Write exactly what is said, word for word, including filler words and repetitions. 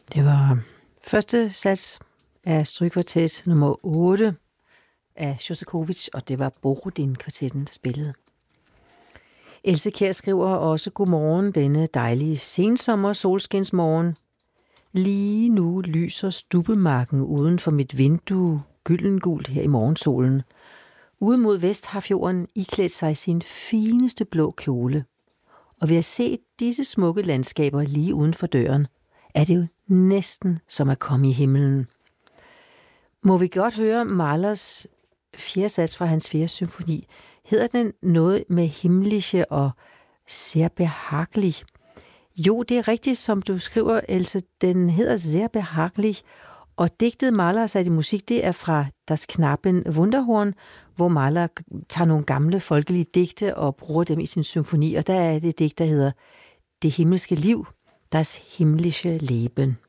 Det var første sats af strygekvartet nummer otte af Sjostakovitj, og det var Borodin-kvartetten, der spillede. Else Kjær skriver også godmorgen denne dejlige sensommer solskinsmorgen. Lige nu lyser stubbemarken uden for mit vindue gyldengult her i morgensolen. Ude mod vest har fjorden iklædt sig sin fineste blå kjole. Og ved at se disse smukke landskaber lige uden for døren, er det jo næsten som at komme i himlen. Må vi godt høre Mahlers fjerde sats fra hans fjerde symfoni? Hedder den noget med himmlische og sehr behaglich? Jo, det er rigtigt, som du skriver, Else. Den hedder sehr behaglich, og digtet Mahler har sat i musik, det er fra Das Knaben Wunderhorn, hvor Mahler tager nogle gamle folkelige digte og bruger dem i sin symfoni, og der er det digt, der hedder Det himmelske liv, Das himmlische Leben.